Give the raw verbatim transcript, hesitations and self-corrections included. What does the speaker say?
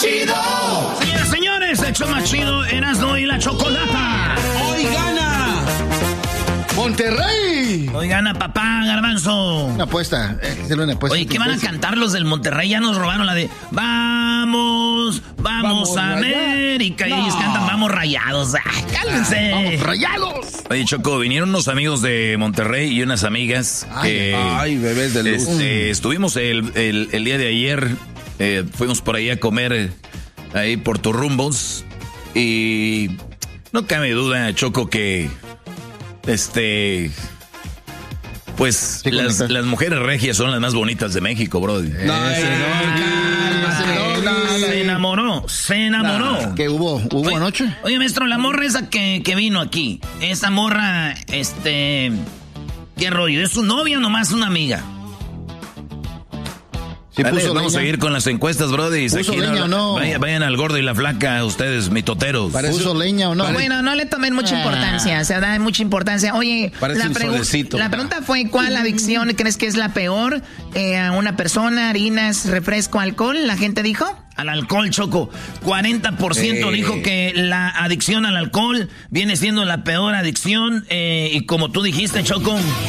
Chido. Señoras, señores, el show más chido, Erasmo y la Chocolata. Hoy gana Monterrey. Hoy gana papá, Garbanzo. Una apuesta, eh, una apuesta. Oye, ¿qué van a cantar los del Monterrey? Ya nos robaron la de Vamos, vamos, vamos a América. No. Y ellos cantan Vamos Rayados. Ay, cálmense. Vamos Rayados. Oye, Choco, vinieron unos amigos de Monterrey y unas amigas. Ay, que, ay bebés de luz. Este, mm. Estuvimos el, el, el día de ayer, eh, fuimos por ahí a comer eh, ahí por Turrumbos. Y no cabe duda, Choco, que este... Pues sí, las, las mujeres regias son las más bonitas de México, bro. No, eh, no, no, no, se enamoró, se enamoró. Nah, ¿qué hubo? ¿Hubo oye, anoche? Oye, maestro, la morra esa que, que vino aquí, esa morra, este... ¿Qué rollo? ¿Es su novia o nomás una amiga? Sí, Dale, vamos leña. a seguir con las encuestas, brody. ¿Puso Aquí, leña no, o no? Vayan, vayan al gordo y la flaca, ustedes, mitoteros. ¿Puso leña o no? Bueno, no le tomen mucha ah. importancia, se da mucha importancia. Oye, Parece la, pregu- la pregunta fue, ¿cuál adicción crees que es la peor? Eh, a una persona, harinas, refresco, alcohol, la gente dijo... Al alcohol, Choco. cuarenta por ciento eh. dijo que la adicción al alcohol viene siendo la peor adicción. Eh, y como tú dijiste, Choco...